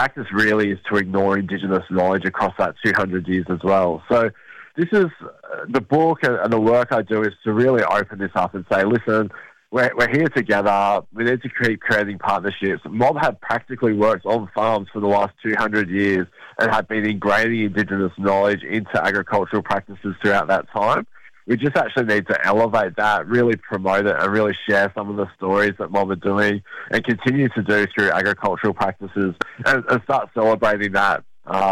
practice really is to ignore Indigenous knowledge across that 200 years as well. So this is the book and the work I do is to really open this up and say, listen, we're here together. We need to keep creating partnerships. Mob have practically worked on farms for the last 200 years and have been ingraining Indigenous knowledge into agricultural practices throughout that time. We just actually need to elevate that, really promote it, and really share some of the stories that Mob are doing and continue to do through agricultural practices and start celebrating that.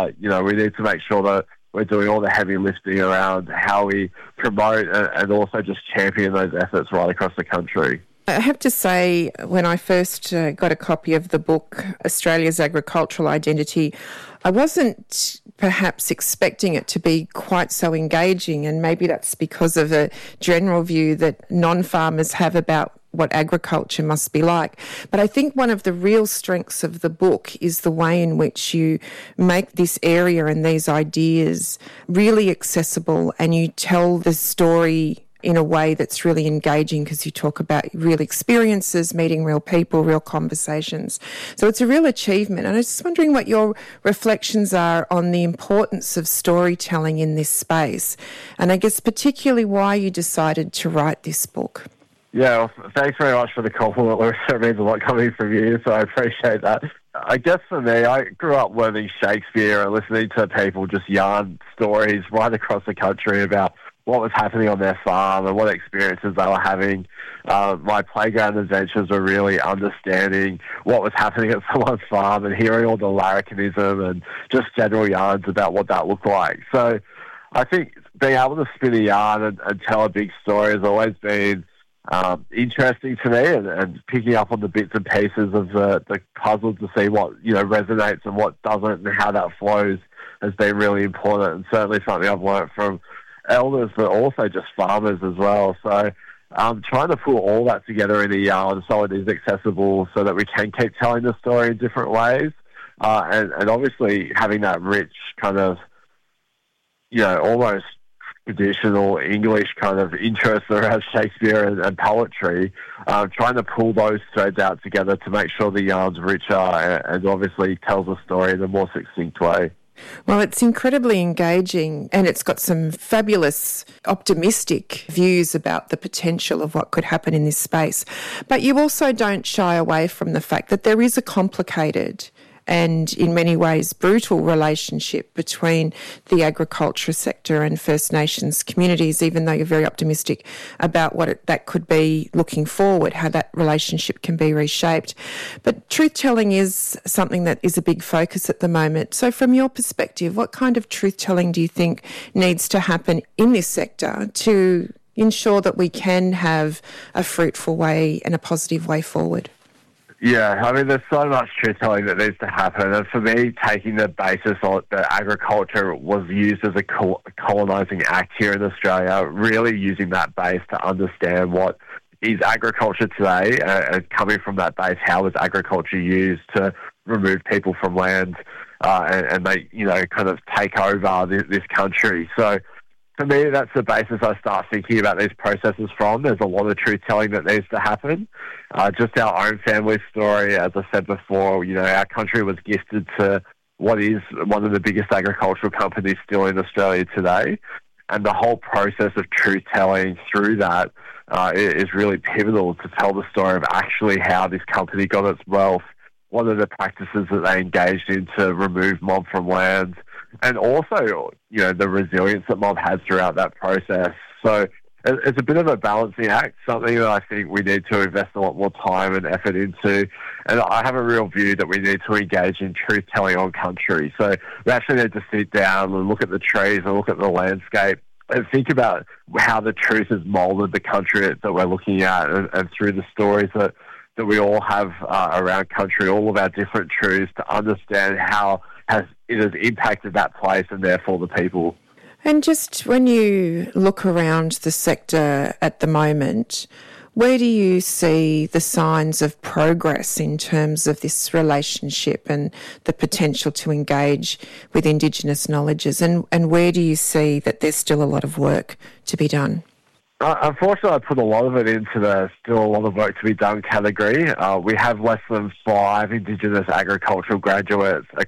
We need to make sure that we're doing all the heavy lifting around how we promote and also just champion those efforts right across the country. I have to say, when I first got a copy of the book, Australia's Agricultural Identity, I wasn't perhaps expecting it to be quite so engaging, and maybe that's because of a general view that non-farmers have about what agriculture must be like. But I think one of the real strengths of the book is the way in which you make this area and these ideas really accessible, and you tell the story in a way that's really engaging because you talk about real experiences, meeting real people, real conversations. So it's a real achievement. And I was just wondering what your reflections are on the importance of storytelling in this space, and I guess particularly why you decided to write this book. Yeah, well, thanks very much for the compliment, Lewis. It means a lot coming from you, so I appreciate that. I guess for me, I grew up learning Shakespeare and listening to people just yarn stories right across the country about what was happening on their farm and what experiences they were having. My playground adventures were really understanding what was happening at someone's farm and hearing all the larrikinism and just general yarns about what that looked like. So I think being able to spin a yarn and tell a big story has always been interesting to me, and picking up on the bits and pieces of the puzzle to see what resonates and what doesn't and how that flows has been really important, and certainly something I've learned from elders, but also just farmers as well. So trying to put all that together in a yarn so it is accessible so that we can keep telling the story in different ways, and obviously having that rich kind of almost traditional English kind of interest around Shakespeare and poetry, trying to pull those threads out together to make sure the yarn's richer and obviously tells a story in a more succinct way. Well, it's incredibly engaging, and it's got some fabulous optimistic views about the potential of what could happen in this space. But you also don't shy away from the fact that there is a complicated and in many ways brutal relationship between the agriculture sector and First Nations communities, even though you're very optimistic about what that could be looking forward, how that relationship can be reshaped. But truth-telling is something that is a big focus at the moment. So from your perspective, what kind of truth-telling do you think needs to happen in this sector to ensure that we can have a fruitful way and a positive way forward? Yeah, I mean, there's so much truth-telling that needs to happen. And for me, taking the basis on that agriculture was used as a colonising act here in Australia, really using that base to understand what is agriculture today, and coming from that base, how is agriculture used to remove people from land and they, kind of take over this country. So for me, that's the basis I start thinking about these processes from. There's a lot of truth-telling that needs to happen. Just our own family story, as I said before, our country was gifted to what is one of the biggest agricultural companies still in Australia today. And the whole process of truth-telling through that is really pivotal to tell the story of actually how this company got its wealth, what are the practices that they engaged in to remove mob from land, and also, the resilience that mob had throughout that process. So it's a bit of a balancing act, something that I think we need to invest a lot more time and effort into. And I have a real view that we need to engage in truth-telling on country. So we actually need to sit down and look at the trees and look at the landscape and think about how the truth has moulded the country that we're looking at, and through the stories that we all have around country, all of our different truths, to understand how it has impacted that place and therefore the people. And just when you look around the sector at the moment, where do you see the signs of progress in terms of this relationship and the potential to engage with Indigenous knowledges? And where do you see that there's still a lot of work to be done? Unfortunately, I put a lot of it into the still a lot of work to be done category. We have less than 5 Indigenous agricultural graduates